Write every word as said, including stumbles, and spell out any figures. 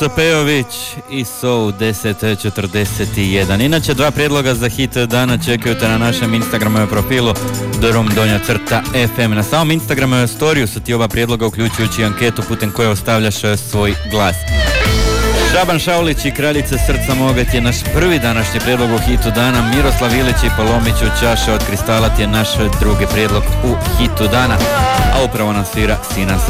Pejović i So deset četrdeset jedan. Inače, dva prijedloga za hit dana čekaju te na našem Instagramu profilu drom donja crta fm. Na samom Instagramu storiju su ti oba prijedloga, uključujući anketu putem koje ostavljaš svoj glas. Šaban Šaulić i Kraljice srca moga ti je naš prvi današnji prijedlog u hitu dana. Miroslav Ilić i Palomić u Čaše od kristala ti je naš drugi prijedlog u hitu dana. A upravo nam svira Sina sa